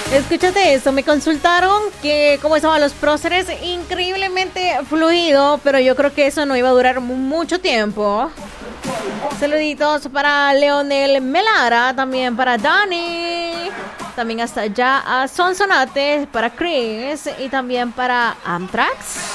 Escúchate esto, me consultaron que cómo estaban los próceres, increíblemente fluido, pero yo creo que eso no iba a durar mucho tiempo. Saluditos para Leonel Melara, también para Dani, también hasta allá a Sonsonate, para Chris y también para Amtrax.